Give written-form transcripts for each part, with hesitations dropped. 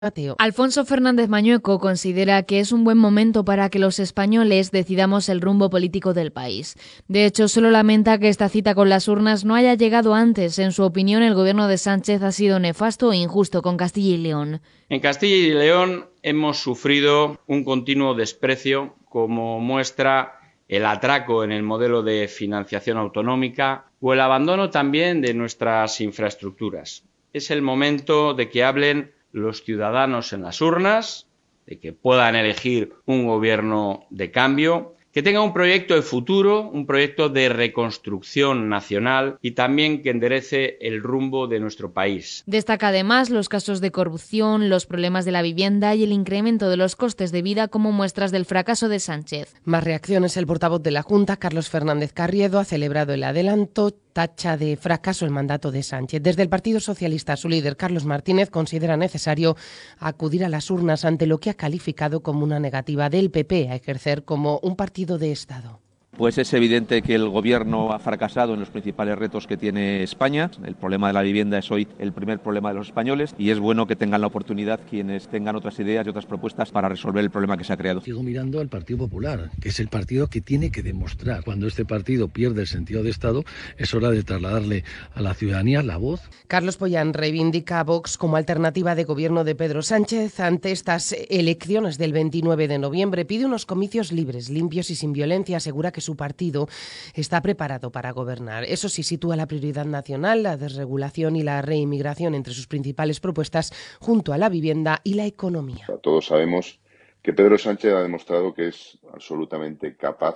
Mateo. Alfonso Fernández Mañueco considera que es un buen momento para que los españoles decidamos el rumbo político del país. De hecho, solo lamenta que esta cita con las urnas no haya llegado antes. En su opinión, el gobierno de Sánchez ha sido nefasto e injusto con Castilla y León. En Castilla y León hemos sufrido un continuo desprecio, como muestra el atraco en el modelo de financiación autonómica o el abandono también de nuestras infraestructuras. Es el momento de que hablen los ciudadanos en las urnas, de que puedan elegir un gobierno de cambio, que tenga un proyecto de futuro, un proyecto de reconstrucción nacional y también que enderece el rumbo de nuestro país. Destaca además los casos de corrupción, los problemas de la vivienda y el incremento de los costes de vida como muestras del fracaso de Sánchez. Más reacciones. El portavoz de la Junta, Carlos Fernández Carriedo, ha celebrado el adelanto, tacha de fracaso el mandato de Sánchez. Desde el Partido Socialista, su líder, Carlos Martínez, considera necesario acudir a las urnas ante lo que ha calificado como una negativa del PP a ejercer como un partido de Estado. Pues es evidente que el Gobierno ha fracasado en los principales retos que tiene España. El problema de la vivienda es hoy el primer problema de los españoles y es bueno que tengan la oportunidad quienes tengan otras ideas y otras propuestas para resolver el problema que se ha creado. Sigo mirando al Partido Popular, que es el partido que tiene que demostrar. Cuando este partido pierde el sentido de Estado, es hora de trasladarle a la ciudadanía la voz. Carlos Pollán reivindica a Vox como alternativa de gobierno de Pedro Sánchez ante estas elecciones del 29 de noviembre. Pide unos comicios libres, limpios y sin violencia. Asegura que su partido está preparado para gobernar. Eso sí, sitúa la prioridad nacional, la desregulación y la reinmigración entre sus principales propuestas, junto a la vivienda y la economía. Todos sabemos que Pedro Sánchez ha demostrado que es absolutamente capaz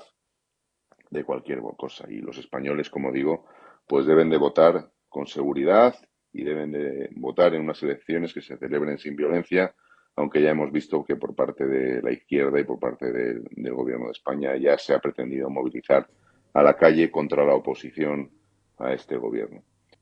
de cualquier cosa y los españoles, como digo, pues deben de votar con seguridad y deben de votar en unas elecciones que se celebren sin violencia, aunque ya hemos visto que por parte de la izquierda y por parte del Gobierno de España ya se ha pretendido movilizar a la calle contra la oposición a este Gobierno.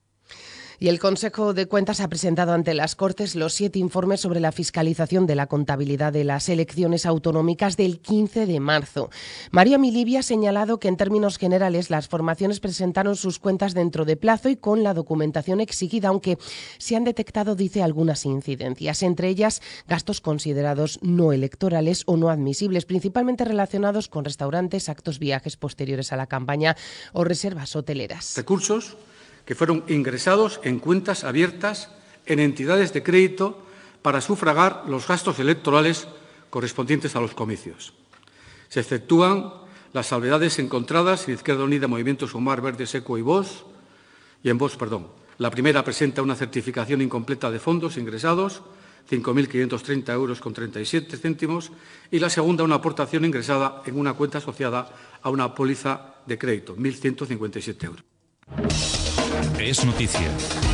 Y el Consejo de Cuentas ha presentado ante las Cortes los 7 informes sobre la fiscalización de la contabilidad de las elecciones autonómicas del 15 de marzo. María Milibia ha señalado que en términos generales las formaciones presentaron sus cuentas dentro de plazo y con la documentación exigida, aunque se han detectado, dice, algunas incidencias, entre ellas gastos considerados no electorales o no admisibles, principalmente relacionados con restaurantes, actos, viajes posteriores a la campaña o reservas hoteleras. Recursos que fueron ingresados en cuentas abiertas en entidades de crédito para sufragar los gastos electorales correspondientes a los comicios. Se efectúan las salvedades encontradas en Izquierda Unida, Movimiento Sumar, Verde Seco y Vox. La primera presenta una certificación incompleta de fondos ingresados, 5.530 euros con 37 céntimos, y la segunda una aportación ingresada en una cuenta asociada a una póliza de crédito, 1.157 euros. Es noticia.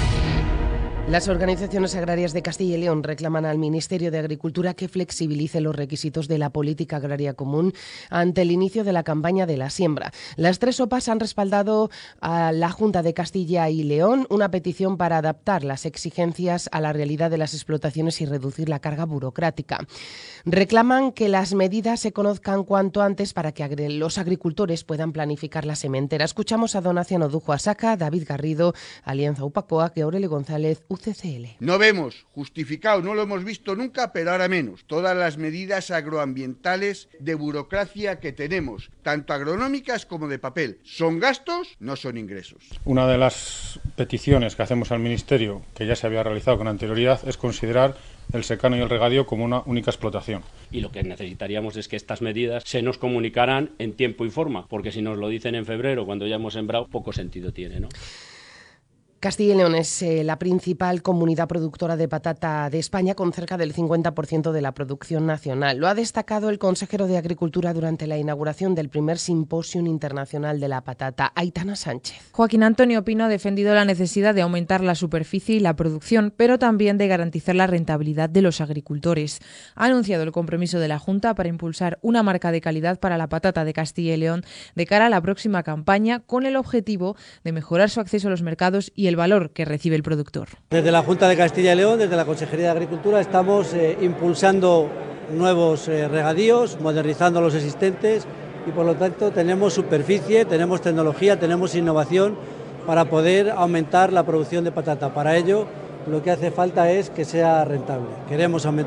Las organizaciones agrarias de Castilla y León reclaman al Ministerio de Agricultura que flexibilice los requisitos de la política agraria común ante el inicio de la campaña de la siembra. Las 3 OPAs han respaldado a la Junta de Castilla y León una petición para adaptar las exigencias a la realidad de las explotaciones y reducir la carga burocrática. Reclaman que las medidas se conozcan cuanto antes para que los agricultores puedan planificar la sementera. Escuchamos a Donaciano Dujo Asaca, David Garrido, Alianza Upacoa, y Aurelio González, UCCL. No vemos justificado, no lo hemos visto nunca, pero ahora menos, todas las medidas agroambientales de burocracia que tenemos, tanto agronómicas como de papel. Son gastos, no son ingresos. Una de las peticiones que hacemos al Ministerio, que ya se había realizado con anterioridad, es considerar el secano y el regadío como una única explotación. Y lo que necesitaríamos es que estas medidas se nos comunicaran en tiempo y forma, porque si nos lo dicen en febrero, cuando ya hemos sembrado, poco sentido tiene, ¿no? Castilla y León es la principal comunidad productora de patata de España, con cerca del 50% de la producción nacional. Lo ha destacado el consejero de Agricultura durante la inauguración del primer Simposium Internacional de la Patata, Aitana Sánchez. Joaquín Antonio Pino ha defendido la necesidad de aumentar la superficie y la producción, pero también de garantizar la rentabilidad de los agricultores. Ha anunciado el compromiso de la Junta para impulsar una marca de calidad para la patata de Castilla y León de cara a la próxima campaña, con el objetivo de mejorar su acceso a los mercados y el valor que recibe el productor. Desde la Junta de Castilla y León, desde la Consejería de Agricultura, estamos impulsando nuevos regadíos, modernizando los existentes y por lo tanto tenemos superficie, tenemos tecnología, tenemos innovación para poder aumentar la producción de patata. Para ello, lo que hace falta es que sea rentable. Queremos aumentar